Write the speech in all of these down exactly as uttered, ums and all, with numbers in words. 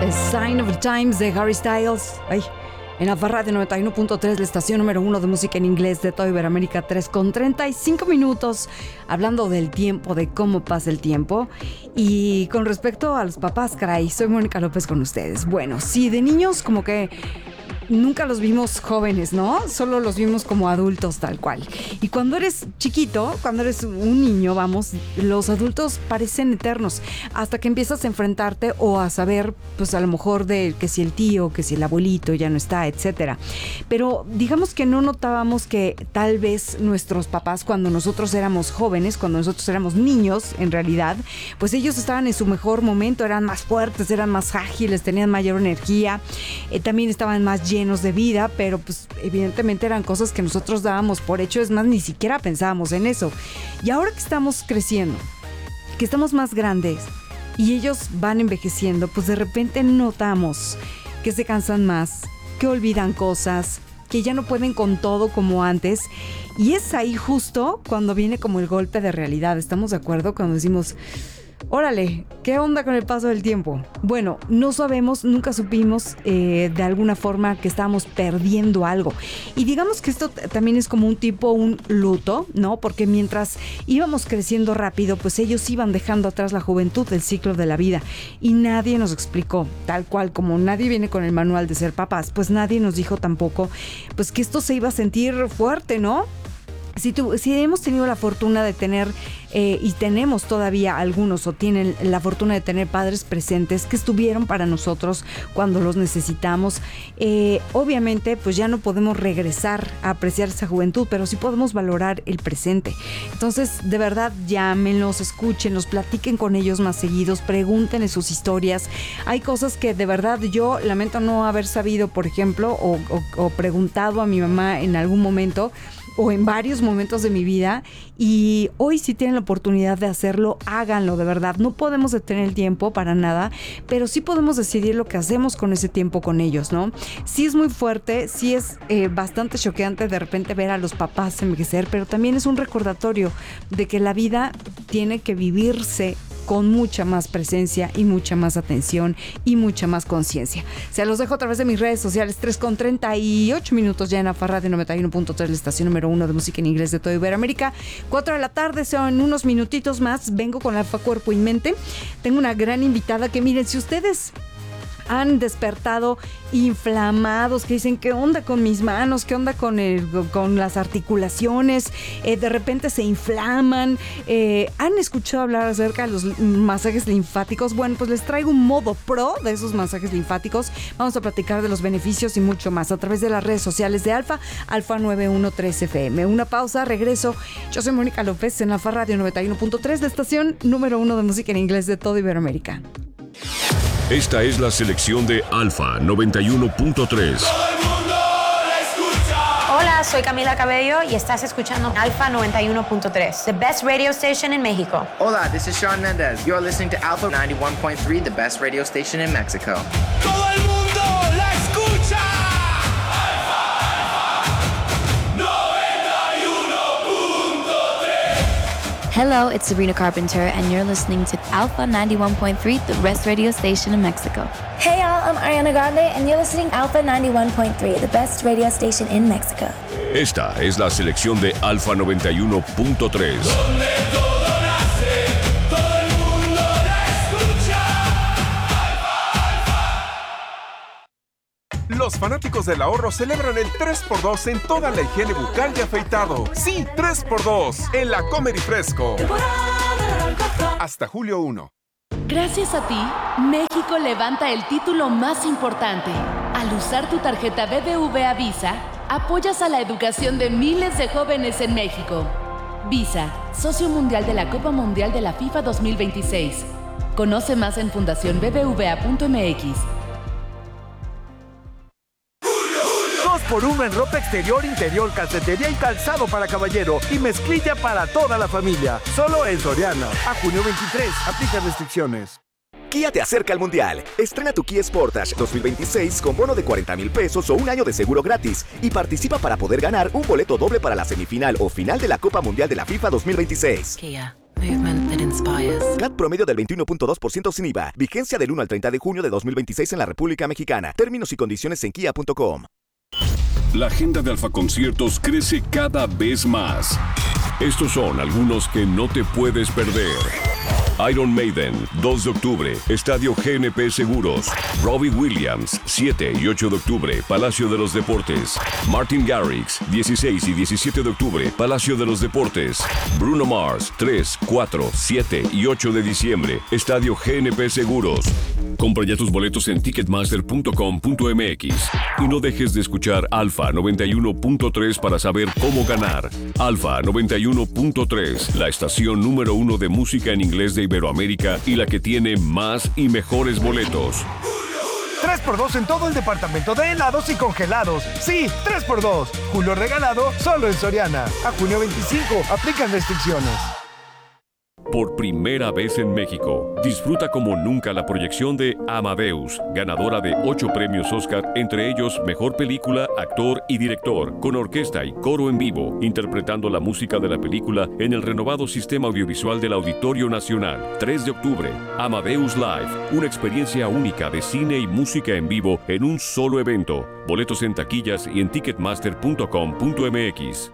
Sign of the Times de Harry Styles. Ay, en la Radio noventa y uno punto tres, la estación número uno de música en inglés de toda Iberoamérica, tres con treinta y cinco minutos, hablando del tiempo, de cómo pasa el tiempo. Y con respecto a los papás, caray, soy Mónica López con ustedes. Bueno, sí, de niños como que nunca los vimos jóvenes, ¿no? Solo los vimos como adultos tal cual. Y cuando eres chiquito, cuando eres un niño, vamos, los adultos parecen eternos hasta que empiezas a enfrentarte o a saber, pues a lo mejor de que si el tío, que si el abuelito ya no está, etcétera. Pero digamos que no notábamos que tal vez nuestros papás, cuando nosotros éramos jóvenes, cuando nosotros éramos niños, en realidad, pues ellos estaban en su mejor momento, eran más fuertes, eran más ágiles, tenían mayor energía, eh, también estaban más llenos de vida, pero pues evidentemente eran cosas que nosotros dábamos por hecho, es más, ni siquiera pensábamos en eso. Y ahora que estamos creciendo, que estamos más grandes y ellos van envejeciendo, pues de repente notamos que se cansan más, que olvidan cosas, que ya no pueden con todo como antes, y es ahí justo cuando viene como el golpe de realidad. ¿Estamos de acuerdo? Cuando decimos, órale, ¿qué onda con el paso del tiempo? Bueno, no sabemos, nunca supimos eh, de alguna forma que estábamos perdiendo algo. Y digamos que esto t- también es como un tipo, un luto, ¿no? Porque mientras íbamos creciendo rápido, pues ellos iban dejando atrás la juventud, el ciclo de la vida. Y nadie nos explicó, tal cual como nadie viene con el manual de ser papás, pues nadie nos dijo tampoco, pues que esto se iba a sentir fuerte, ¿no? Si, tu, si hemos tenido la fortuna de tener, eh, y tenemos todavía algunos, o tienen la fortuna de tener padres presentes que estuvieron para nosotros cuando los necesitamos, eh, obviamente pues ya no podemos regresar a apreciar esa juventud, pero sí podemos valorar el presente. Entonces, de verdad, llámenlos, escúchenlos, platiquen con ellos más seguidos, pregúntenles sus historias. Hay cosas que de verdad yo lamento no haber sabido, por ejemplo, o, o, o preguntado a mi mamá en algún momento, o en varios momentos de mi vida, y hoy si tienen la oportunidad de hacerlo, háganlo, de verdad. No podemos detener el tiempo para nada, pero sí podemos decidir lo que hacemos con ese tiempo con ellos, ¿no? Sí es muy fuerte, sí es eh, bastante choqueante de repente ver a los papás envejecer, pero también es un recordatorio de que la vida tiene que vivirse con mucha más presencia y mucha más atención y mucha más conciencia. Se los dejo a través de mis redes sociales, tres con treinta y ocho minutos ya en A F A Radio noventa y uno punto tres, la estación número uno de música en inglés de toda Iberoamérica. cuatro de la tarde, son unos minutitos más, vengo con Alfa Cuerpo y Mente. Tengo una gran invitada que, miren, si ustedes han despertado inflamados, que dicen, ¿qué onda con mis manos? ¿Qué onda con, el, con las articulaciones? Eh, de repente se inflaman. Eh, ¿Han escuchado hablar acerca de los masajes linfáticos? Bueno, pues les traigo un modo pro de esos masajes linfáticos. Vamos a platicar de los beneficios y mucho más a través de las redes sociales de Alfa, Alfa noventa y uno punto tres F M. Una pausa, regreso. Yo soy Mónica López en Alfa Radio noventa y uno punto tres, la estación número uno de música en inglés de toda Iberoamérica. Esta es la selección de Alfa noventa y uno punto tres. ¡Todo el mundo la escucha! Hola, soy Camila Cabello y estás escuchando Alfa noventa y uno punto tres, the best radio station in Mexico. Hola, this is Shawn Mendes. You're listening to Alpha ninety-one point three, the best radio station in Mexico. ¡Todo el mundo la escucha! Alfa, Alfa, noventa y uno punto tres. Hello, it's Sabrina Carpenter, and you're listening to Alpha ninety-one point three, the best radio station in Mexico. Hey y'all, I'm Ariana Grande, and you're listening to Alpha ninety-one point three, the best radio station in Mexico. Esta es la selección de Alfa noventa y uno punto tres. Donde todo nace, todo el mundo la escucha. Alfa, Alfa. Los fanáticos del ahorro celebran el tres por dos en toda la higiene bucal y afeitado. Sí, tres por dos en la Comer y Fresco. Hasta julio primero. Gracias a ti, México levanta el título más importante. Al usar tu tarjeta B B V A Visa, apoyas a la educación de miles de jóvenes en México. Visa, socio mundial de la Copa Mundial de la FIFA dos mil veintiséis. Conoce más en fundación b b v a punto m x. dos por uno en ropa exterior, interior, calcetería y calzado para caballero y mezclilla para toda la familia. Solo en Soriana. A junio veintitrés. Aplica restricciones. Kia te acerca al Mundial. Estrena tu Kia Sportage dos mil veintiséis con bono de cuarenta mil pesos o un año de seguro gratis y participa para poder ganar un boleto doble para la semifinal o final de la Copa Mundial de la FIFA dos mil veintiséis. Kia, movement that inspires. C A T promedio del veintiuno punto dos por ciento sin I V A. Vigencia del uno al treinta de junio de dos mil veintiséis en la República Mexicana. Términos y condiciones en kia punto com. La agenda de Alfa Conciertos crece cada vez más. Estos son algunos que no te puedes perder. Iron Maiden, dos de octubre, Estadio G N P Seguros. Robbie Williams, siete y ocho de octubre, Palacio de los Deportes. Martin Garrix, dieciséis y diecisiete de octubre, Palacio de los Deportes. Bruno Mars, tres, cuatro, siete y ocho de diciembre, Estadio G N P Seguros. Compra ya tus boletos en ticketmaster punto com punto m x y no dejes de escuchar Alfa noventa y uno punto tres para saber cómo ganar. Alfa noventa y uno punto tres, la estación número uno de música en inglés de Iberoamérica y la que tiene más y mejores boletos. tres por dos en todo el departamento de helados y congelados. Sí, tres por dos. Julio regalado solo en Soriana. A junio veinticinco, aplican restricciones. Por primera vez en México, disfruta como nunca la proyección de Amadeus, ganadora de ocho premios Oscar, entre ellos Mejor Película, Actor y Director, con orquesta y coro en vivo, interpretando la música de la película en el renovado sistema audiovisual del Auditorio Nacional. tres de octubre, Amadeus Live, una experiencia única de cine y música en vivo en un solo evento. Boletos en taquillas y en ticketmaster punto com punto m x.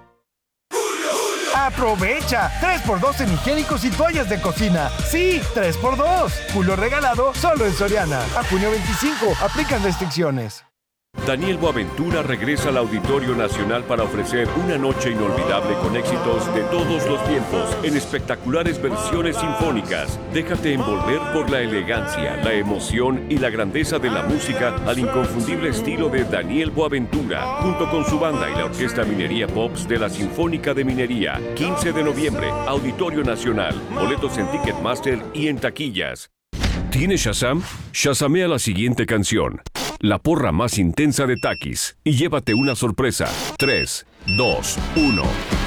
¡Aprovecha! tres por dos en higiénicos y toallas de cocina. ¡Sí! tres por dos. Julio regalado solo en Soriana. A junio veinticinco, aplican restricciones. Daniel Boaventura regresa al Auditorio Nacional para ofrecer una noche inolvidable con éxitos de todos los tiempos en espectaculares versiones sinfónicas. Déjate envolver por la elegancia, la emoción y la grandeza de la música al inconfundible estilo de Daniel Boaventura, junto con su banda y la Orquesta Minería Pops de la Sinfónica de Minería. quince de noviembre, Auditorio Nacional. Boletos en Ticketmaster y en taquillas. ¿Tienes Shazam? Shazamea la siguiente canción. La porra más intensa de Takis y llévate una sorpresa. tres, dos, uno.